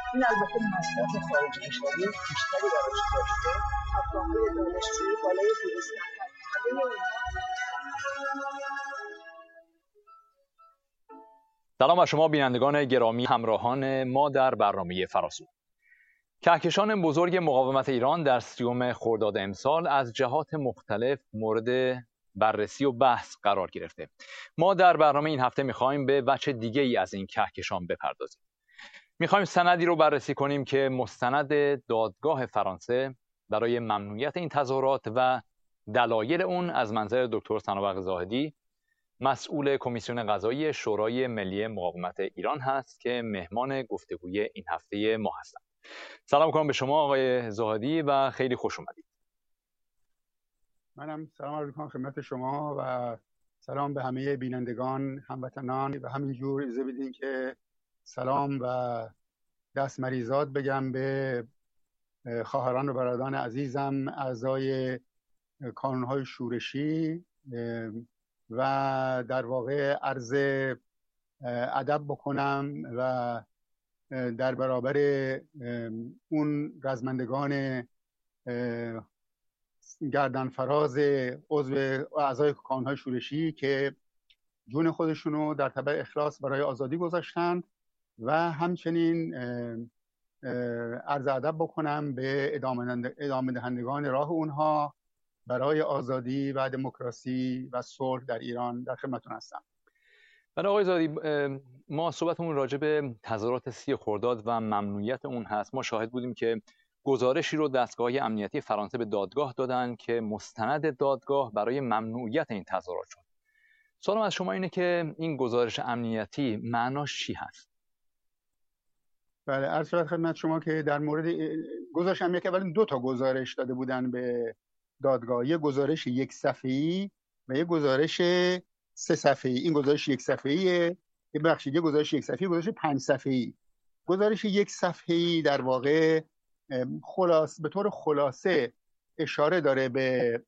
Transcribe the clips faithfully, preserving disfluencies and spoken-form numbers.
این البته مصرف خارج کشوری بیشتری براش داشته. افغان‌های دانشجویی بالای دویست نفر، همه سلام بر شما بینندگان گرامی، همراهان ما در برنامه فراسو. کهکشان بزرگ مقاومت ایران در سیوم خرداد امسال از جهات مختلف مورد بررسی و بحث قرار گرفته. ما در برنامه این هفته می‌خوایم به وجه دیگه ای از این کهکشان بپردازیم. می‌خوایم سندی رو بررسی کنیم که مستند دادگاه فرانسه برای ممنوعیت این تظاهرات و دلایل اون از منظر دکتر سنابق زاهدی، مسئول کمیسیون قضایی شورای ملی مقاومت ایران هست که مهمان گفتگوی این هفته ما هستند. سلام می‌کنم به شما آقای زاهدی و خیلی خوش اومدید. منم سلام عرض می‌کنم خدمت شما و سلام به همه بینندگان هموطنان و همینجور اجازه بدین که سلام و دست مریزات بگم به خواهران و برادران عزیزم اعضای کانون‌های شورشی و در واقع عرض ادب بکنم و در برابر اون رزمندگان گردن فراز عضو اعضای کانون‌های شورشی که جون خودشونو در تبع اخلاص برای آزادی گذاشتند و همچنین عرض ادب بکنم به ادامه دهندگان راه اونها برای آزادی و دموکراسی و صلح در ایران. در خدمتتون هستم. بله آقای زاهدی، ما صحبتمون راجع به تظاهرات سی خرداد و ممنوعیت اون هست. ما شاهد بودیم که گزارشی رو دستگاه امنیتی فرانسه به دادگاه دادن که مستند دادگاه برای ممنوعیت این تظاهرات شد. سوالم از شما اینه که این گزارش امنیتی معناش چی هست؟ بله، عرض شود خدمت شما که در مورد گزارش امنیتی اول دو تا گزارش داده بودن به دادگاه، یک گزارش یک صفحه‌ای و یک گزارش سه صفحه‌ای. این گزارش یک صفحه‌ایه، ببخشید یک گزارش یک صفحه‌ای، گزارش پنج صفحه‌ای. گزارش یک صفحه‌ای در واقع خلاص به طور خلاصه اشاره داره به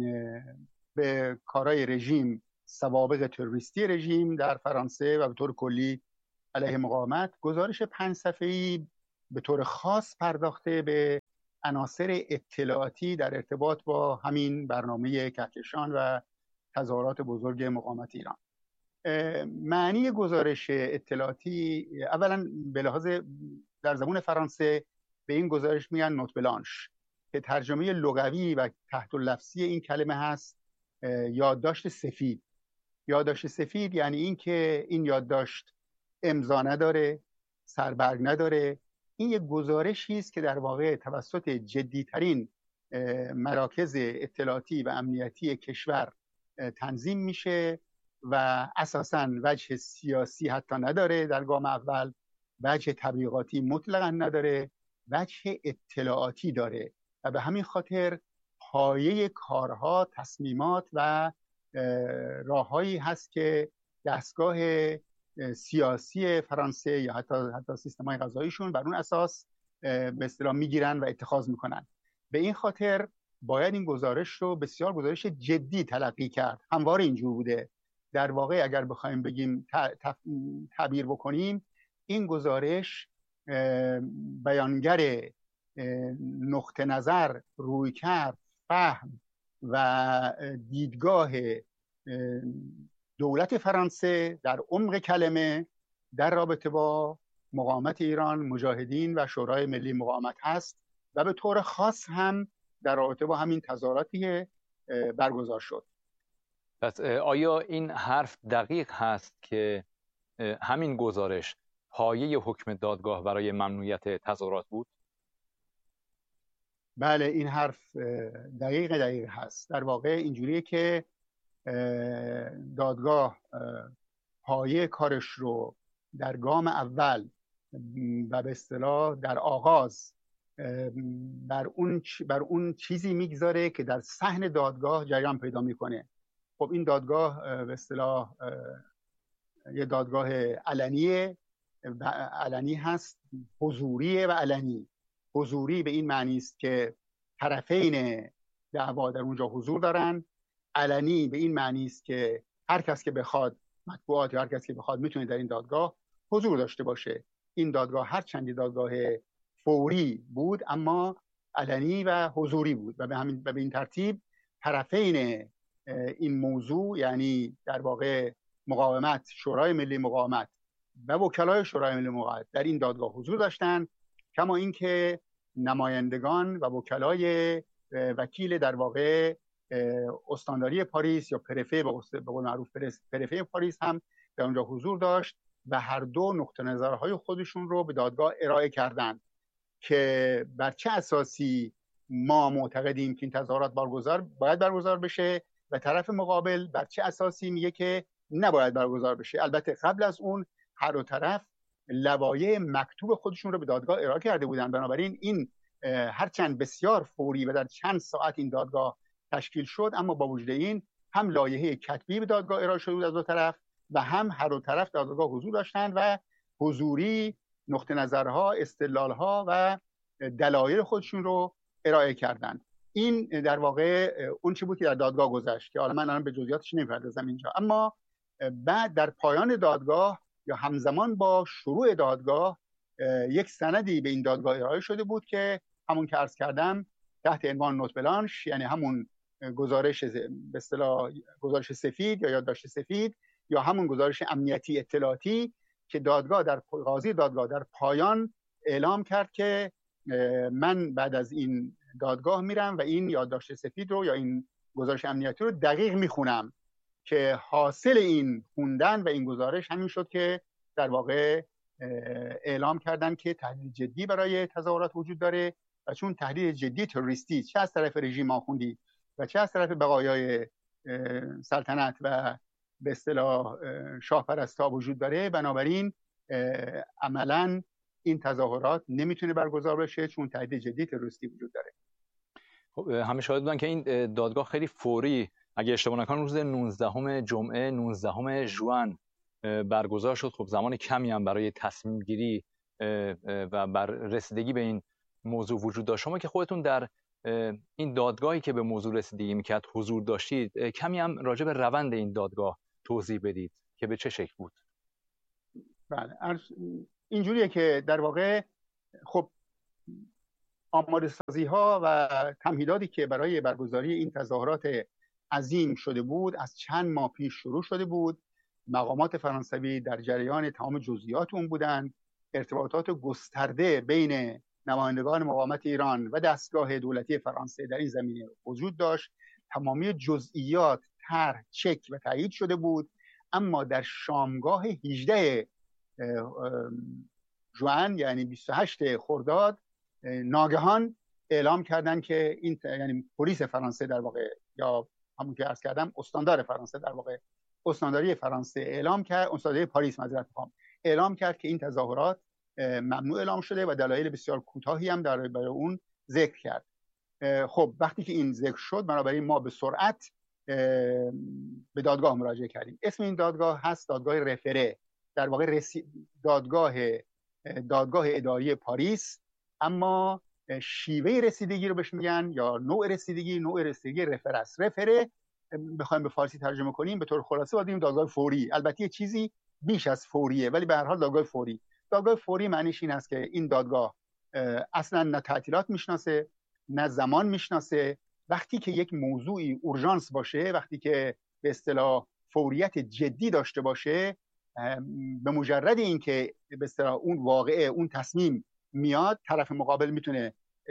به کارهای رژیم، سوابق تروریستی رژیم در فرانسه و به طور کلی علیه مقاومت. گزارش پنج صفحه‌ای به طور خاص پرداخته به عناصر اطلاعاتی در ارتباط با همین برنامه کهکشان و تظاهرات بزرگ مقاومت ایران. معنی گزارش اطلاعاتی اولا به لحاظ در زبان فرانسه به این گزارش میگن نوت بلانش که ترجمه لغوی و تحت اللفظی این کلمه هست یادداشت سفید. یادداشت سفید یعنی این که این یادداشت امضا نداره، سربرگ نداره. این یک گزارشی است که در واقع توسط جدیترین مراکز اطلاعاتی و امنیتی کشور تنظیم میشه و اساساً وجه سیاسی حتی نداره، در گام اول وجه تبلیغاتی مطلقاً نداره، وجه اطلاعاتی داره و به همین خاطر پایه کارها، تصمیمات و راههایی هست که دستگاه سیاسی فرانسه یا حتی حتی سیستم‌های قضاییشون بر اون اساس به اصطلاح میگیرن و اتخاذ میکنن. به این خاطر باید این گزارش رو بسیار گزارش جدی تلقی کرد. همواره اینجور بوده. در واقع اگر بخوایم بگیم تعبیر بکنیم، این گزارش بیانگر نقطه نظر، رویکرد، فهم و دیدگاه دولت فرانسه در عمق کلمه در رابطه با مقاومت ایران، مجاهدین و شورای ملی مقاومت هست و به طور خاص هم در رابطه با همین تظاهراتی برگزار شد. پس آیا این حرف دقیق هست که همین گزارش پایه حکم دادگاه برای ممنوعیت تظاهرات بود؟ بله، این حرف دقیق دقیق هست. در واقع اینجوریه که دادگاه پایه کارش رو در گام اول و به اصطلاح در آغاز بر اون بر اون چیزی میگذاره که در صحن دادگاه جریان پیدا میکنه. خب این دادگاه به اصطلاح یه دادگاه علنیه و علنی هست، حضوریه و علنی. حضوری به این معنی است که طرفین دعوا در اونجا حضور دارن. علنی به این معنی است که هر کس که بخواد، مطبوعات یا هر کس که بخواد، میتونه در این دادگاه حضور داشته باشه. این دادگاه هر چند دادگاه فوری بود اما علنی و حضوری بود و به همین و به این ترتیب طرفین این موضوع، یعنی در واقع مقاومت، شورای ملی مقاومت و وکلای شورای ملی مقاومت در این دادگاه حضور داشتند، کما اینکه نمایندگان و وکلای وکیل در واقع استانداری پاریس یا پرفه به قول معروف پرفه پاریس هم در اونجا حضور داشت و هر دو نقطه نظرهای خودشون رو به دادگاه ارائه کردند که بر چه اساسی ما معتقدیم که این تظاهرات برگزار باید برگزار بشه و طرف مقابل بر چه اساسی میگه که نباید برگزار بشه. البته قبل از اون هر دو طرف لوایح مکتوب خودشون رو به دادگاه ارائه کرده بودن. بنابراین این هرچند بسیار فوری و در چند ساعت این دادگاه تشکیل شد، اما با وجود این هم لایحه کتبی به دادگاه ارائه شده بود از دو طرف و هم هر دو طرف در دادگاه حضور داشتند و حضوری نقطه نظرها، استدلالها و دلایل خودشون رو ارائه کردند. این در واقع اون چی بود که در دادگاه گذشت که حالا من الان به جزئیاتش نمی‌پردازم اینجا. اما بعد در پایان دادگاه یا همزمان با شروع دادگاه یک سندی به این دادگاه ارائه شده بود که همون که عرض کردم تحت عنوان نوت بلانش، یعنی همون گزارش به اصطلاح گزارش سفید یا یادداشت سفید یا همون گزارش امنیتی اطلاعاتی که دادگاه در قاضی دادگاه در پایان اعلام کرد که من بعد از این دادگاه میرم و این یادداشت سفید رو یا این گزارش امنیتی رو دقیق میخونم، که حاصل این خوندن و این گزارش همین شد که در واقع اعلام کردن که تهدید جدی برای تظاهرات وجود داره و چون تهدید جدی تروریستی چه از طرف رژیم آخوندی و چه از طرف بقایای سلطنت و به اصطلاح شاه پرستا وجود داره، بنابراین عملاً این تظاهرات نمیتونه برگزار بشه چون تهدید جدی تروریستی وجود داره. خب همه شاهد بودن که این دادگاه خیلی فوری، اگه اشتباه نکنم روز نوزدهم جمعه نوزدهم ژوئن برگزار شد. خب زمان کمی هم برای تصمیم گیری و بر رسیدگی به این موضوع وجود داشت. شما که خودتون در این دادگاهی که به موضوع رسیدگی میکرد حضور داشتید، کمی هم راجع به روند این دادگاه توضیح بدید که به چه شکل بود. بله، اینجوریه که در واقع خب آماده سازی ها و تمهیداتی که برای برگزاری این تظاهرات عظیم شده بود از چند ماه پیش شروع شده بود. مقامات فرانسوی در جریان تمام جزئیات اون بودند. ارتباطات گسترده بین نمایندگان مقاومت ایران و دستگاه دولتی فرانسه در این زمینه وجود داشت. تمامی جزئیات طرح، چک و تایید شده بود. اما در شامگاه هجدهم ژوئن یعنی بیست و هشتم خرداد ناگهان اعلام کردن که این یعنی پلیس فرانسه در واقع یا همون که عرض کردم استاندار فرانسه در واقع استانداری فرانسه اعلام کرد، استانداری پاریس معذرت میخوام اعلام کرد که این تظاهرات ممنوع اعلام شده و دلایل بسیار کوتاهی هم در برای اون ذکر کرد. خب وقتی که این ذکر شد بنابراین ما به سرعت به دادگاه مراجعه کردیم. اسم این دادگاه هست دادگاه رفره، در واقع رسی... دادگاه دادگاه اداری پاریس، اما شیوه رسیدگی رو بهش میگن یا نوع رسیدگی نوع رسیدگی رفره است. رفره بخوایم به فارسی ترجمه کنیم به طور خلاصه باید بگیم دادگاه فوری. البته یه چیزی بیش از فوریه ولی به هر حال دادگاه فوری. دادگاه فوری معنیش این است که این دادگاه اصلا نه تعطیلات میشناسه نه زمان میشناسه. وقتی که یک موضوعی اورژانس باشه، وقتی که به اصطلاح فوریت جدی داشته باشه، به مجرد اینکه به اصطلاح اون واقعه اون تصمیم میاد، طرف مقابل میتونه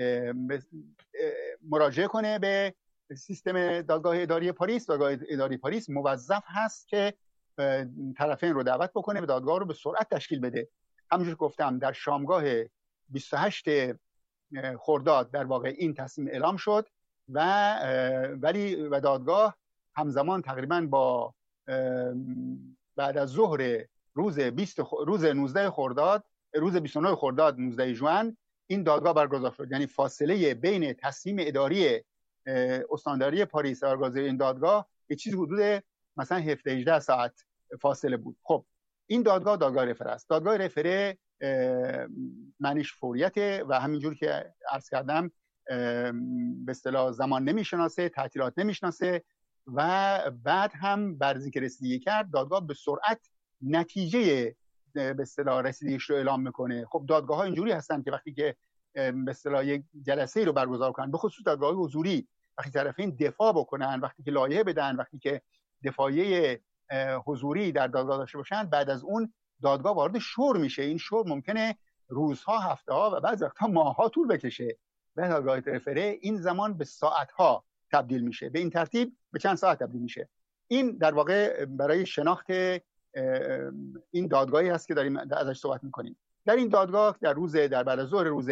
مراجعه کنه به سیستم دادگاه اداری پاریس. دادگاه اداری پاریس موظف هست که طرفین رو دعوت بکنه و دادگاه رو به سرعت تشکیل بده. همونجور که گفتم در شامگاه بیست و هشتم خرداد در واقع این تصمیم اعلام شد و ولی و دادگاه همزمان تقریبا با بعد از ظهر روز بیست روز نوزدهم خرداد روز بیست و نهم خرداد نوزدهم ژوئن این دادگاه برگزار شد. یعنی فاصله بین تصمیم اداری استانداری پاریس و برگزاری این دادگاه یه چیزی حدود مثلا هفده هجده ساعت فاصله بود. خب این دادگاه دادگاه رفره است. دادگاه رفره معنیش فوریته و همینجور که عرض کردم به اصطلاح زمان نمیشناسه، تعطیلات نمیشناسه و بعد هم بر از اینکه رسیدگی کرد دادگاه به سرعت نتیجه به اصطلاح رسیدگیش رو اعلام میکنه. خب دادگاه ها اینجوری هستن که وقتی که به اصطلاح یک جلسه رو برگزار کنن، به خصوص دادگاه حضوری، وقتی طرفین دفاع بکنن، وقتی که لایحه بدن، وقتی که دفاعیه حضوری در دادگاه داشته باشن، بعد از اون دادگاه وارد شور میشه. این شور ممکنه روزها، هفته‌ها و بعضی وقتها ماه‌ها طول بکشه. و دادگاه رفره این زمان به ساعت‌ها تبدیل میشه. به این ترتیب به چند ساعت تبدیل میشه. این در واقع برای شناخت این دادگاهی هست که داریم ازش صحبت میکنیم. در این دادگاه در روز در بعد از ظهر روز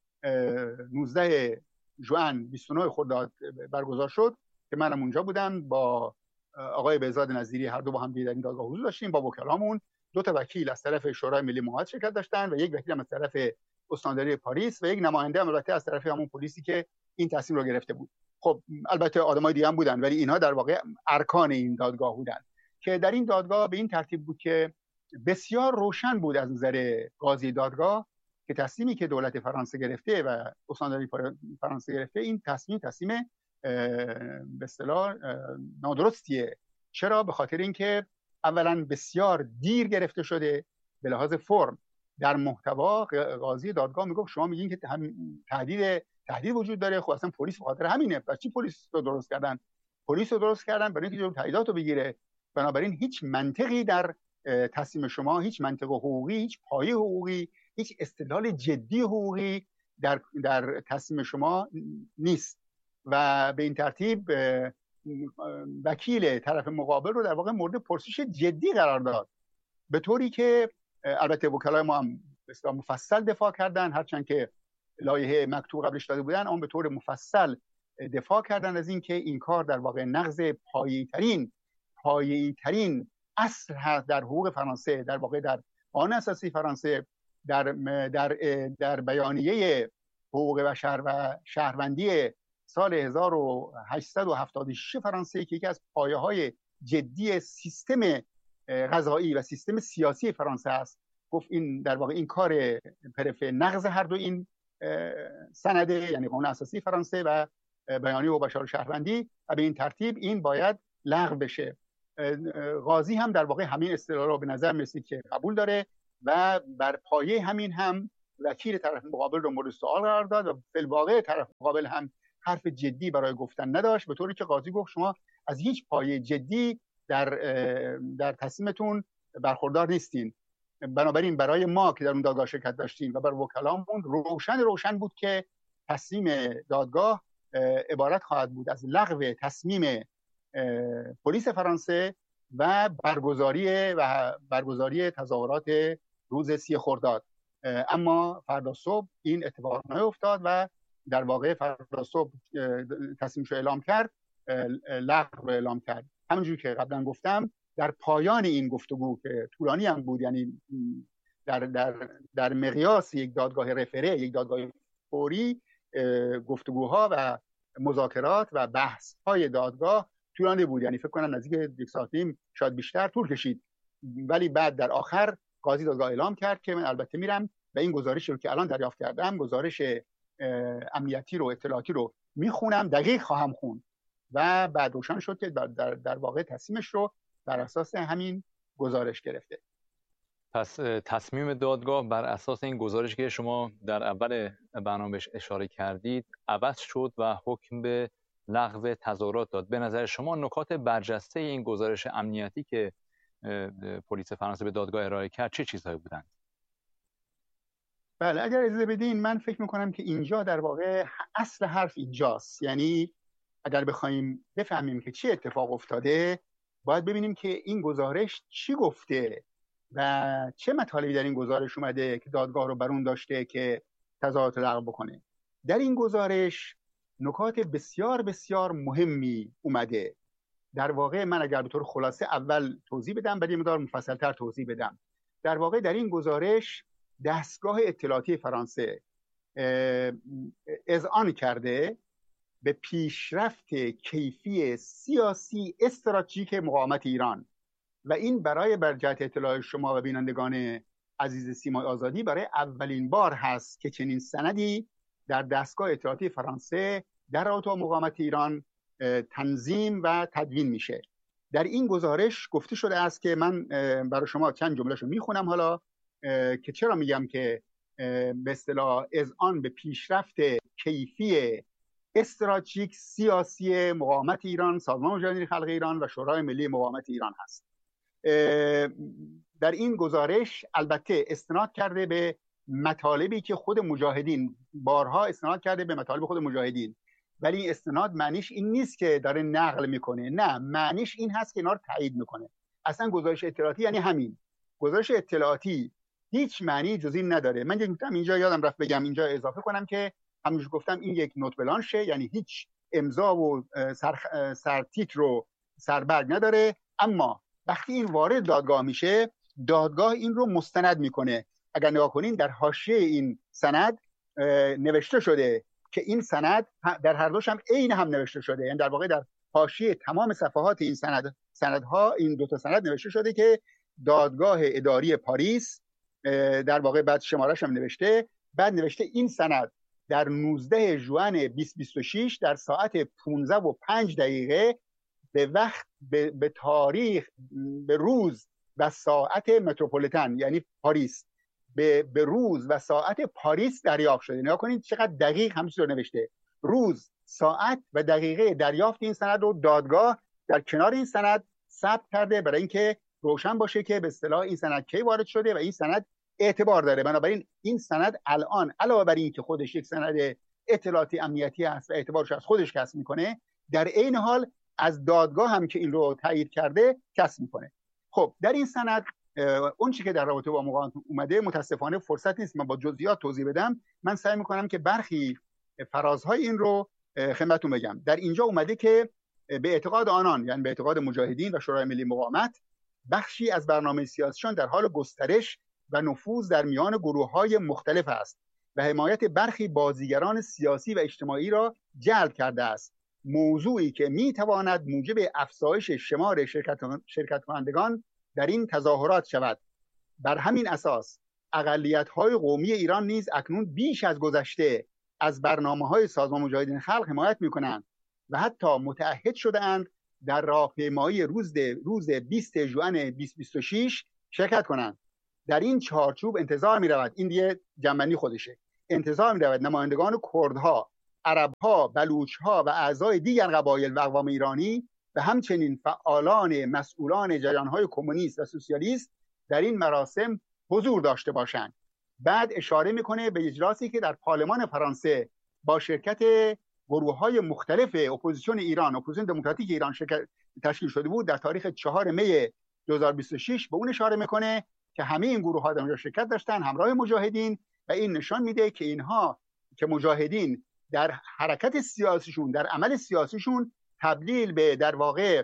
نوزده ژوئن بیست و نه خرداد برگزار شد که منم اونجا بودم. با آقای بهزاد نظیری هر دو با هم در این دادگاه حضور داشتیم. با وکلامون دو تا وکیل از طرف شورای ملی محاکمات شرکت داشتن و یک وکیل هم از طرف استانداری پاریس و یک نماینده البته از طرف همون پلیسی که این تصمیم رو گرفته بود. خب البته آدمای دیگه هم بودن، ولی اینها در واقع ارکان این دادگاه بودن که در این دادگاه به این ترتیب بود که بسیار روشن بود از نظر قاضی دادگاه که تصمیمی که دولت فرانسه گرفته و استانداری فرانسه گرفته، این تصمیم تصمیم به اصطلاح نادرستیه. چرا؟ به خاطر اینکه اولا بسیار دیر گرفته شده به لحاظ فرم. در محتوا قاضی دادگاه میگفت شما میگین که تهدید تهدید وجود داره. خب اصلا پلیس به خاطر همینه. پس چی پلیس رو درست کردن؟ پلیس رو درست کردن برای اینکه تهدیدات رو بگیره. بنابراین هیچ منطقی در تصمیم شما، هیچ منطق حقوقی، هیچ پایه حقوقی، هیچ استدلال جدی حقوقی در در تصمیم شما نیست. و به این ترتیب وکیل طرف مقابل رو در واقع مورد پرسش جدی قرار داد، به طوری که البته وکلای ما هم بسیار مفصل دفاع کردن، هرچند که لایحه مکتوب قبلش داده بودن، اما به طور مفصل دفاع کردن از این که این کار در واقع نقض پایه‌ای‌ترین پایه‌ای‌ترین اصل هست در حقوق فرانسه، در واقع در قانون اساسی فرانسه، در در در بیانیه حقوق بشر و شهروندی سال هزار و هشتصد و هفتاد و شش فرانسه که یکی از پایه‌های جدی سیستم قضایی و سیستم سیاسی فرانسه است. گفت این در واقع این کار پرف نقض هر دو این سنده، یعنی قانون اساسی فرانسه و بیانیه حقوق بشر و شهروندی، و به این ترتیب این باید لغو بشه. قاضی هم در واقع همین اصطلاح رو به نظر می‌رسید که قبول داره و بر پایه همین هم وکیل طرف مقابل رو مورد سوال قرار داد و فی الواقع طرف مقابل هم حرف جدی برای گفتن نداشت، به طوری که قاضی گفت شما از هیچ پایه جدی در در تصمیمتون برخوردار نیستین. بنابراین برای ما که در اون دادگاه شرکت داشتیم و برای وکلامون روشن روشن بود که تصمیم دادگاه عبارت خواهد بود از لغو تصمیم پلیس فرانسه و برگزاری و برگزاری تظاهرات روز سی خرداد. اما فردا صبح این اتفاق نیفتاد و در واقع فردا صبح تصمیمش اعلام کرد، لغو اعلام کرد. همونجوری که قبلا گفتم در پایان این گفتگو که طولانی هم بود، یعنی در در در مقیاس یک دادگاه رفره، یک دادگاه فوری، گفتگوها و مذاکرات و بحث های دادگاه طولانی بود، یعنی فکر کنم نزدیک یک ساعت نیم شاید بیشتر طول کشید. ولی بعد در آخر قاضی دادگاه اعلام کرد که من البته میرم و این گزارشی رو که الان دریافت کردم، گزارش امنیتی رو، اطلاعاتی رو میخونم، دقیق خواهم خوند. و بعد روشن شد که در, در, در واقع تصمیمش رو بر اساس همین گزارش گرفته. پس تصمیم دادگاه بر اساس این گزارشی که شما در اول برنامه بهش اشاره کردید عوض شد و حکم به لغو تظاهرات داد. به نظر شما نکات برجسته این گزارش امنیتی که پلیس فرانسه به دادگاه ارائه کرد چه چیزهایی بودند؟ بله، اگر اجازه بدین من فکر میکنم که اینجا در واقع اصل حرف اینجاست. یعنی اگر بخوایم بفهمیم که چه اتفاق افتاده، باید ببینیم که این گزارش چی گفته و چه مطالبی در این گزارش اومده که دادگاه رو برون داشته که تظاهرات لغو بکنه. در این گزارش نکات بسیار بسیار مهمی اومده. در واقع من اگر به طور خلاصه اول توضیح بدم، بعد یه مقدار مفصل‌تر توضیح بدم. در واقع در این گزارش دستگاه اطلاعاتی فرانسه اذعان کرده به پیشرفت کیفی سیاسی استراتژیک مقاومت ایران و این برای بر جهت اطلاع شما و بینندگان عزیز سیمای آزادی برای اولین بار هست که چنین سندی در دستگاه اطلاعاتی فرانسه در رابطه با مقاومت ایران تنظیم و تدوین میشه. در این گزارش گفته شده است که من برای شما چند جملهشو میخونم حالا که چرا میگم که به اصطلاح اذعان به پیشرفت کیفی استراتژیک سیاسی مقاومت ایران، سازمان مجاهدین خلق ایران و شورای ملی مقاومت ایران هست. در این گزارش البته استناد کرده به مطالبی که خود مجاهدین بارها استناد کرده به مطالب خود مجاهدین، ولی این استناد معنیش این نیست که داره نقل میکنه، نه، معنیش این هست که اینا رو تایید میکنه. اصلا گزارش اطلاعاتی یعنی همین. گزارش اطلاعاتی هیچ معنی جز این نداره. من یک نکته اینجا یادم رفت بگم، اینجا اضافه کنم که همونجور گفتم این یک نوت بلانشه، یعنی هیچ امضا و سر سرتیتر رو سربرگ نداره، اما وقتی این وارد دادگاه میشه، دادگاه این رو مستند میکنه. اگر نگاه کنین در حاشیه این سند نوشته شده که این سند در هر دوش هم عین هم نوشته شده، یعنی در واقع در حاشیه تمام صفحات این سند سندها این دو تا سند نوشته شده که دادگاه اداری پاریس، در واقع بعد شمارش هم نوشته، بعد نوشته این سند در نوزده ژوئن بیست بیست و شش در ساعت پانزده و پنج دقیقه به وقت به, به تاریخ به روز و ساعت متروپولیتن یعنی پاریس به, به روز و ساعت پاریس دریافت شده. نگاه کنید چقدر دقیق همینطور نوشته، روز، ساعت و دقیقه دریافت این سند رو دادگاه در کنار این سند ثبت کرده برای اینکه روشن باشه که به اصطلاح این سند کی وارد شده و این سند اعتبار داره. بنابراین این سند الان علاوه بر این که خودش یک سند اطلاعاتی امنیتی است و اعتبارش از خودش کسب میکنه، در عین حال از دادگاه هم که این رو تایید کرده کسب میکنه. خب در این سند اون چیزی که در رابطه با مقاومت اومده متاسفانه فرصت نیست من با جزئیات توضیح بدم. من سعی میکنم که برخی فرازهای این رو خدمتتون بگم. در اینجا اومده که به اعتقاد آنان، یعنی به اعتقاد مجاهدین و شورای ملی مقاومت، بخشی از برنامه سیاسیشان در حال گسترش و نفوذ در میان گروه‌های مختلف است و حمایت برخی بازیگران سیاسی و اجتماعی را جلب کرده است، موضوعی که میتواند موجب افزایش شمار شرکت کنندگان در این تظاهرات شود. بر همین اساس اقلیت‌های قومی ایران نیز اکنون بیش از گذشته از برنامه‌های سازمان مجاهدین خلق حمایت می‌کنند و حتی متعهد شده‌اند در راهپیمایی روز روز بیست ژوئن بیست بیست و شش شرکت کنند. در این چارچوب انتظار می‌رود، این دیگه جنبندی خودشه، انتظار می‌رود نمایندگان کردها، عرب‌ها، بلوچ‌ها و اعضای دیگر قبایل و اقوام ایرانی و همچنین فعالان مسئولان جریان‌های کمونیست و سوسیالیست در این مراسم حضور داشته باشند. بعد اشاره میکنه به اجلاسی که در پارلمان فرانسه با شرکت گروه‌های مختلف اپوزیسیون ایران، اپوزیسیون دموکراتیک ایران شرکت تشکیل شده بود در تاریخ چهارم می دو هزار و بیست و شش. به اون اشاره میکنه که همه این گروه‌ها در اونجا شرکت داشتن همراه مجاهدین و این نشان میده که اینها که مجاهدین در حرکت سیاسیشون، در عمل سیاسیشون تبدیل به در واقع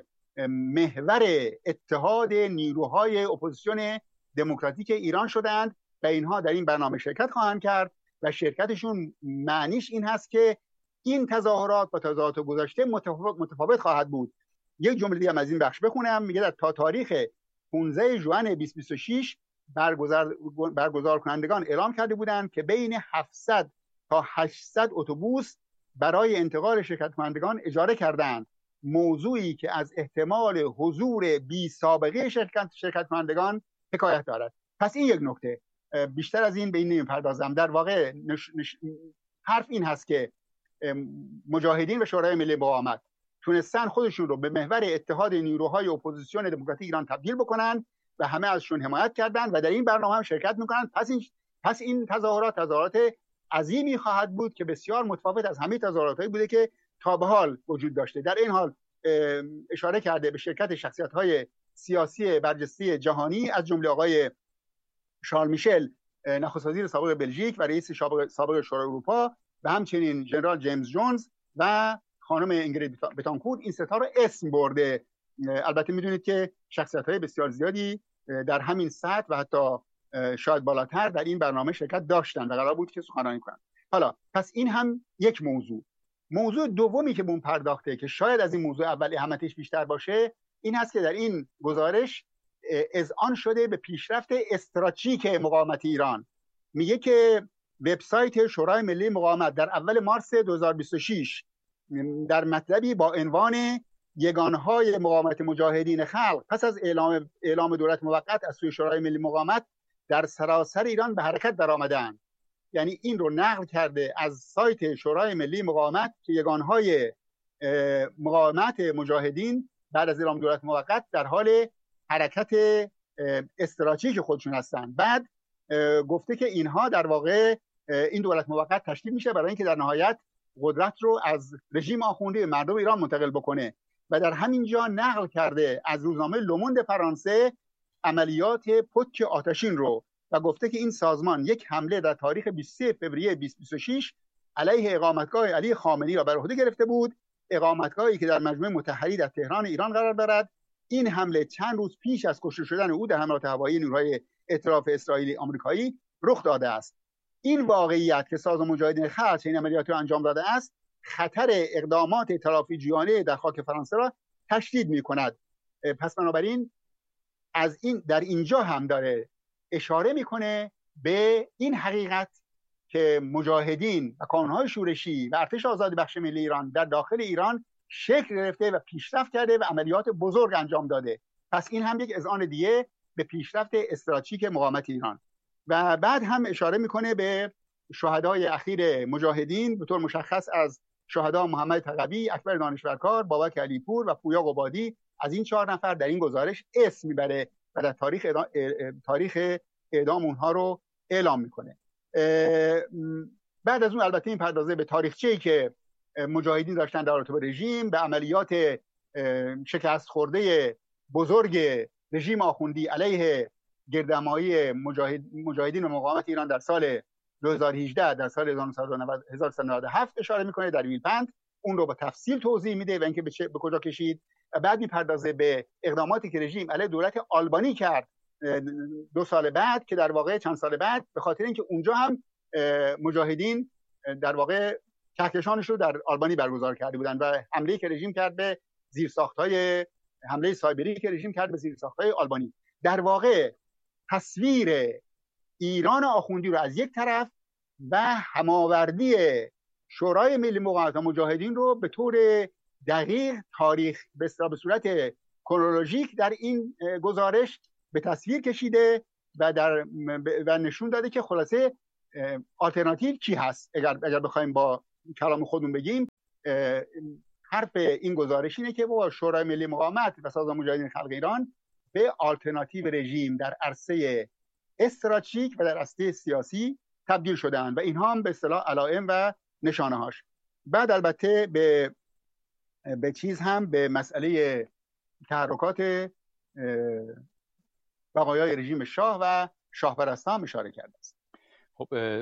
محور اتحاد نیروهای اپوزیسیون دموکراتیک ایران شدند و اینها در این برنامه شرکت خواهند کرد و شرکتشون معنیش این هست که این تظاهرات با تظاهرات گذشته متفاوت, متفاوت خواهد بود. یک جمله دیگه از این بخش بخونم، میگه در تا تاریخ پانزده ژوئن بیست بیست و شش برگزار برگزار کنندگان اعلام کرده بودند که بین هفتصد تا هشتصد اتوبوس برای انتقال شرکت کنندگان اجاره کردند، موضوعی که از احتمال حضور بی سابقه شرکت شرکت کنندگان حکایت دارد. پس این یک نکته، بیشتر از این به این نمیپردازم. در واقع نش... نش... حرف این هست که مجاهدین و شورای ملی مقاومت تونستن خودشون رو به محور اتحاد نیروهای اپوزیسیون دموکراتیک ایران تبدیل بکنن و همه ازشون حمایت کردن و در این برنامه هم شرکت میکنن. پس این پس این تظاهرات تظاهرات عظیمی خواهد بود که بسیار متفاوت از همه تظاهراتایی بوده که تا به حال وجود داشته. در این حال اشاره کرده به شرکت شخصیت‌های سیاسی برجسته جهانی از جمله آقای شارل میشل نخست وزیر سابق بلژیک و رئیس سابق شورای اروپا و همچنین ژنرال جیمز جونز و خانم اینگرید بتانکورت. این ستا رو اسم برده. البته میدونید که شخصیت‌های بسیار زیادی در همین سطح و حتی شاید بالاتر در این برنامه شرکت داشتن و قرار بود که سخنرانی کنن. حالا پس این هم یک موضوع. موضوع دومی که بون پرداخته که شاید از این موضوع اولی اهمیتش بیشتر باشه این هست که در این گزارش اذعان شده به پیشرفت استراتژیک مقاومت ایران. میگه که وبسایت شورای ملی مقاومت در اول مارس دو هزار و بیست و شش در مطلبی با عنوان یگانهای مقاومت مجاهدین خلق پس از اعلام اعلام دولت موقت از سوی شورای ملی مقاومت در سراسر ایران به حرکت در آمدند. یعنی این رو نقل کرده از سایت شورای ملی مقاومت که یگانهای مقاومت مجاهدین بعد از اعلام دولت موقت در حال حرکت استراتژیک خودشون هستند. بعد گفته که اینها در واقع این دولت موقت تشکیل میشه برای اینکه در نهایت قدرت رو از رژیم آخوندی به مردم ایران منتقل بکنه و در همین جا نقل کرده از روزنامه لوموند فرانسه عملیات پتک آتشین رو و گفته که این سازمان یک حمله در تاریخ بیست و سوم فوریه بیست بیست و شش علیه اقامتگاه علی خامنه‌ای را بر عهده گرفته بود، اقامتگاهی که در مجمع مطهری در تهران ایران قرار دارد. این حمله چند روز پیش از کشته شدن او در حملات هوایی نیروهای ائتلاف اسرائیلی آمریکایی رخ داده است. این واقعیت که سازمان مجاهدین خلق این عملیات را انجام داده است، خطر اقدامات تلافی‌جویانه در خاک فرانسه را تشدید می‌کند. پس بنابراین از این در اینجا هم داره اشاره میکنه به این حقیقت که مجاهدین و کانونهای شورشی و ارتش آزادی بخش ملی ایران در داخل ایران شکل گرفته و پیشرفت کرده و عملیات بزرگ انجام داده. پس این هم یک اذعان دیگه به پیشرفت استراتژیک مقاومت ایران. و بعد هم اشاره میکنه به شهدای اخیر مجاهدین، به طور مشخص از شهدا محمد تقوی، اکبر دانشورکار، بابک علیپور و پویا قبادی. از این چهار نفر در این گزارش اسم میبره و در تاریخ اعدام, تاریخ اعدام اونها رو اعلام میکنه. بعد از اون البته این پردازه به تاریخچه‌ای که مجاهدین داشتن در رابطه با رژیم، به عملیات شکست خورده بزرگ رژیم آخوندی علیه گردهمایی مجاهد، مجاهدین و مقاومت ایران در سال دو هزار و هجده در سال هزار و نهصد و نود و هفت اشاره میکنه در ویلپند. اون رو با تفصیل توضیح میده و اینکه به, به کجا کشید. و بعد میپردازه به اقداماتی که رژیم علیه دولت آلبانی کرد دو سال بعد، که در واقع چند سال بعد به خاطر اینکه اونجا هم مجاهدین در واقع کهکشانش رو در آلبانی برگزار کرده بودن و حمله که رژیم کرد به زیرساخت‌های حمله سایبری که رژیم کرد به زیرساخت‌های آلبانی، در واقع تصویر ایران آخوندی رو از یک طرف و هماوردی شورای ملی مقاومت و مجاهدین رو به طور دقیق تاریخ به صورت کرونولوژیک در این گزارش به تصویر کشیده و در و نشون داده که خلاصه آلترناتیو چی هست. اگر اگر بخوایم با کلام خودمون بگیم، حرف این گزارش اینه که با شورای ملی مقاومت و سازمان مجاهدین خلق ایران به آلترناتیو رژیم در عرصه استراتژیک و در عرصه سیاسی تبدیل شدن و اینها هم به اصطلاح علائم و نشانه هاش. بعد البته به به چیز هم به مسئله تحرکات بقایای رژیم شاه و شاه پرستان اشاره کرده است. خب